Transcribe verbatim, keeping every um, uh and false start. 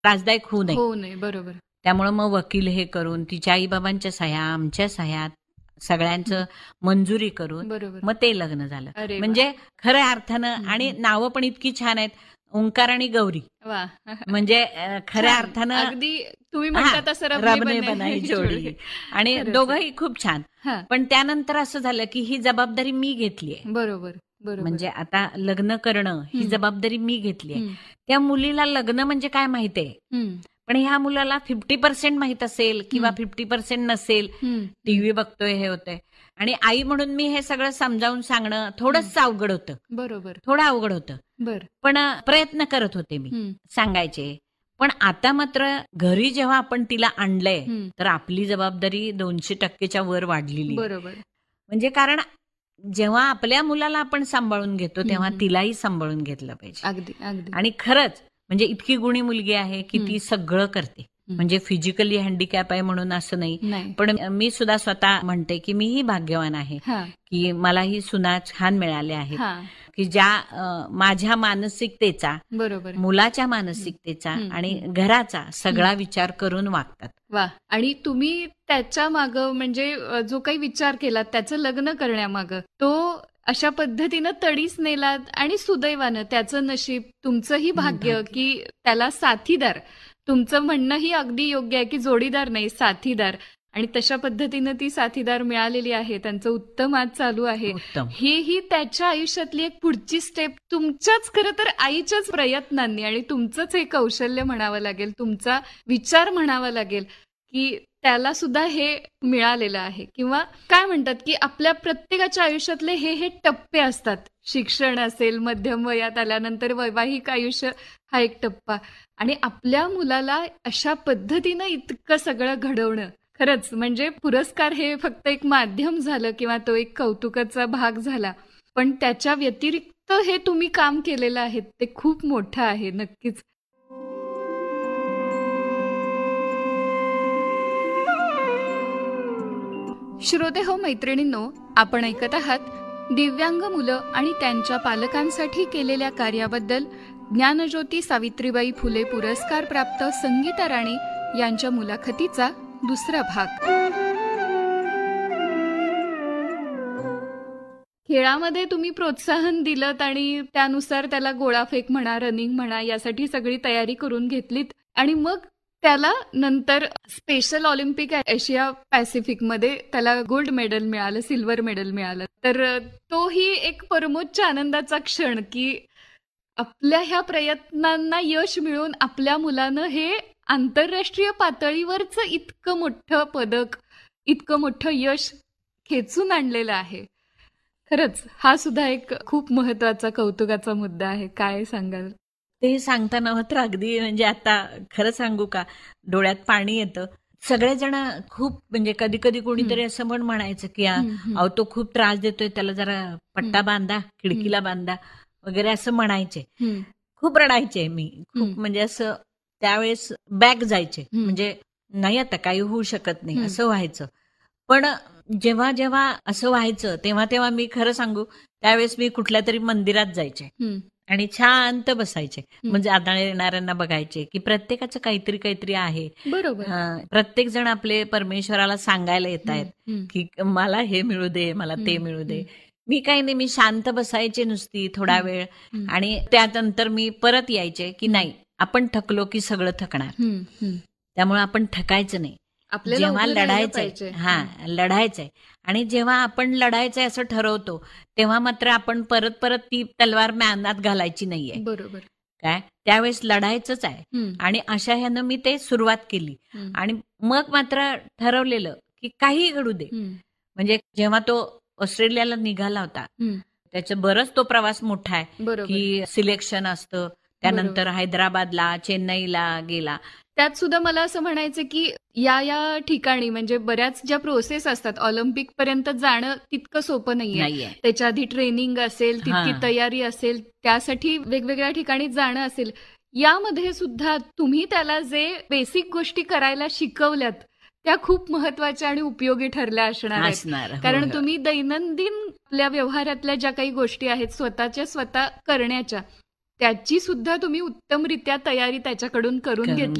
त्रासदायक होऊ नये. हो नाही, बरोबर. त्यामुळं मग वकील हे करून तिच्या आईबाबांच्या सह्या, आमच्या सह्या, सगळ्यांचं मंजुरी करून बरोबर. मग ते लग्न झालं. अरे वा. म्हणजे खऱ्या अर्थानं, हं, आणि हं. नावं पण इतकी छान आहेत, ओंकार आणि गौरी. वा. म्हणजे अ, खऱ्या छान. अर्थानं अगदी तुम्ही हा, म्हणता तसं रबने रबने बनाई बनाई जोडी. जोडी. आणि खरंच आहे. दोघंही खूप छान. हां. पण त्यानंतर असं झालं की ही जबाबदारी मी घेतलीये. बरोबर, बरोबर. म्हणजे आता लग्न करणं ही हं. जबाबदारी मी घेतलीये. हं, त्या मुलीला लग्न म्हणजे काय माहितीये, हं, पण ह्या मुलाला फिफ्टी पर्सेंट माहित असेल किंवा हं. फिफ्टी पर्सेंट नसेल. हं. टीव्ही बघतोय, हे होतंय, आणि आई म्हणून मी हे सगळं समजावून सांगणं थोडंच अवघड होतं, बरोबर. थोडं अवघड होतं. बर. पण अ, प्रयत्न करत होते मी हं, सांगायचे. पण आता मात्र घरी जेव्हा आपण तिला आणलंय, हं. तर आपली जबाबदारी दोनशे टक्केच्या वर वाढलेली आहे. बरोबर. म्हणजे कारण जेव्हा आपल्या मुलाला आपण सांभाळून घेतो, हं, तेव्हा हं. तिलाही सांभाळून घेतलं पाहिजे. अगदी, अगदी. आणि खरंच म्हणजे इतकी गुणी मुलगी आहे की हं. ती सगळं करते. हं. म्हणजे फिजिकली हँडिकॅप आहे म्हणून असं नाही, नाही. पण मी सुद्धा स्वतः म्हणते की मीही भाग्यवान आहे हां, की मलाही सुना छान मिळाल्या आहेत, हां. की ज्या अ, माझ्या मानसिकतेचा, बरोबर. मुलाच्या मानसिकतेचा हं, आणि हं. घराचा सगळा विचार करून वागतात. वा. आणि तुम्ही त्याच्या मागं म्हणजे अ, जो काही विचार केलात त्याचं लग्न करण्यामागं, तो अशा पद्धतीनं तडीस नेलात आणि सुदैवानं त्याचं नशीब, तुमचंही भाग्य भाग्य. की त्याला साथीदार. तुमचं म्हणणंही अगदी योग्य आहे की जोडीदार नाही, साथीदार. आणि तशा पद्धतीनं ती साथीदार मिळालेली आहे. त्यांचं उत्तम आज चालू आहे. उत्तम. हेही त्याच्या आयुष्यातली एक पुढची स्टेप तुमच्याच खरं तर आईच्याच प्रयत्नांनी आणि तुमचंच हे कौशल्य म्हणावं लागेल, तुमचा विचार म्हणावा लागेल की त्याला सुद्धा हे मिळालेलं आहे. किंवा काय म्हणतात की आपल्या प्रत्येकाच्या आयुष्यातले हे हे टप्पे असतात. शिक्षण असेल, मध्यम वयात आल्यानंतर वैवाहिक आयुष्य हा एक टप्पा, आणि आपल्या मुलाला अशा पद्धतीनं इतकं सगळं घडवणं, खरंच म्हणजे पुरस्कार हे फक्त एक माध्यम झालं किंवा तो एक कौतुकाचा भाग झाला, पण त्याच्या व्यतिरिक्त हे तुम्ही काम केलेलं आहे ते खूप मोठं आहे. नक्कीच. श्रोते हो, मैत्रिणींनो, आपण ऐकत आहात दिव्यांग मुलं आणि त्यांच्या पालकांसाठी केलेल्या कार्याबद्दल ज्ञानज्योती सावित्रीबाई फुले पुरस्कार प्राप्त संगीता राणे यांच्या मुलाखतीचा दुसरा भाग. खेळामध्ये तुम्ही प्रोत्साहन दिलत आणि त्यानुसार त्याला गोळाफेक म्हणा, रनिंग म्हणा, यासाठी सगळी तयारी करून घेतलीत, आणि मग त्याला नंतर स्पेशल ऑलिम्पिक एशिया पॅसिफिकमध्ये त्याला गोल्ड मेडल मिळालं, सिल्वर मेडल मिळालं. तर तोही एक परमोच्च आनंदाचा क्षण की आपल्या ह्या प्रयत्नांना यश मिळून आपल्या मुलानं हे आंतरराष्ट्रीय पातळीवरचं इतकं मोठं पदक, इतकं मोठं यश खेचून आणलेलं आहे. खरंच हा सुद्धा एक खूप महत्वाचा कौतुकाचा मुद्दा आहे. काय सांगाल? ते सांगताना मात्र अगदी म्हणजे आता खरं सांगू का, डोळ्यात पाणी येतं. सगळेजण खूप म्हणजे कधी कधी कोणीतरी असं पण म्हणायचं की आ, हं, हं. अहो तो खूप त्रास देतोय, त्याला जरा पट्टा बांधा, खिडकीला बांधा वगैरे असं म्हणायचे. हं, खूप रडायचे मी, खूप हं. म्हणजे असं त्यावेळेस बॅक जायचे, हं. म्हणजे नाही आता काही होऊ शकत नाही हं. असं व्हायचं. पण जेव्हा जेव्हा असं व्हायचं तेव्हा तेव्हा मी खरं सांगू, त्यावेळेस मी कुठल्या तरी मंदिरात जायचे हं. आणि शांत बसायचे. हं. म्हणजे आदळे येणाऱ्यांना बघायचे की प्रत्येकाचं काहीतरी काहीतरी आहे. बरोबर. प्रत्येक जण आपले परमेश्वराला सांगायला येत आहेत हं. की मला हे मिळू दे, मला ते हं. मिळू दे. हं. मी काही नाही, मी शांत बसायचे नुसती थोडा हं. वेळ, हं. आणि त्यानंतर मी परत यायचे की नाही, आपण थकलो की सगळं थकणार, हं. हं. त्यामुळे आपण थकायचं नाही. आपल्याला जेव्हा उभं राहायला लढायचंय, पाहिजे. हा लढायचंय, आणि जेव्हा आपण लढायचंय असं ठरवतो तेव्हा मात्र आपण परत परत ती तलवार म्यानात घालायची नाहीये. बरोबर. काय, त्यावेळेस लढायचंच आहे. हं. आणि अशा ह्यानं मी ते सुरुवात केली, हं. आणि मग मात्र ठरवलेलं की काही घडू दे. हं. म्हणजे जेव्हा तो ऑस्ट्रेलियाला निघाला होता, हं. त्याचा बरंच तो प्रवास मोठा आहे बरोबर. की सिलेक्शन असतं, त्यानंतर हैदराबादला, चेन्नईला गेला. त्यात सुद्धा मला असं म्हणायचं की या या ठिकाणी म्हणजे बऱ्याच ज्या प्रोसेस असतात, ऑलिम्पिक पर्यंत जाणं तितकं सोपं नाहीये. नाहीये. त्याच्या आधी ट्रेनिंग असेल, तितकी हां. तयारी असेल, त्यासाठी वेगवेगळ्या ठिकाणी जाणं असेल. यामध्ये सुद्धा तुम्ही त्याला जे बेसिक गोष्टी करायला शिकवल्यात त्या खूप महत्वाच्या आणि उपयोगी ठरल्या असणार आहेत. असणार. हो, कारण हो. तुम्ही दैनंदिन आपल्या व्यवहारातल्या ज्या काही गोष्टी आहेत स्वतःच्या स्वतः करण्याच्या, त्याची सुद्धा तुम्ही उत्तमरित्या तयारी त्याच्याकडून करून करून घेतली